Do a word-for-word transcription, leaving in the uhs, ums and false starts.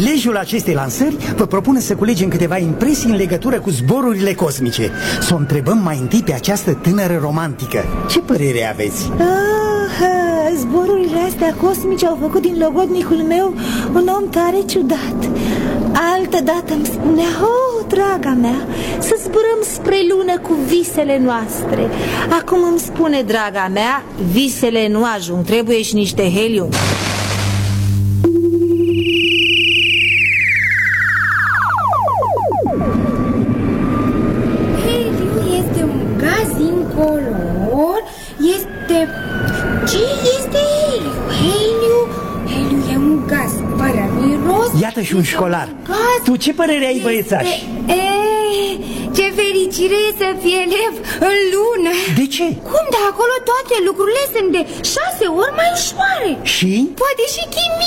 prilejul acestei lansări vă propune să culegem câteva impresii în legătură cu zborurile cosmice. Să o întrebăm mai întâi pe această tânără romantică. Ce părere aveți? Ah, zborurile astea cosmice au făcut din logodnicul meu un om tare ciudat. Altă dată îmi spunea: oh, draga mea, să zburăm spre lună cu visele noastre. Acum îmi spune: draga mea, visele nu ajung, trebuie și niște helium. Heliu este un gaz incolor. Este... Ce este heliu? Heliu? Heliu e un gaz fără miros. Iată și un școlar. Tu ce părere ai, băiețaș? E, ce fericire e să fii elev în lună. De ce? Cum de acolo toate lucrurile sunt de șase ori mai ușoare. Și? Poate și chimie.